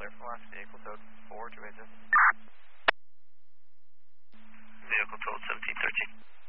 clear from last vehicle towed 4 to exit. Vehicle told 1713.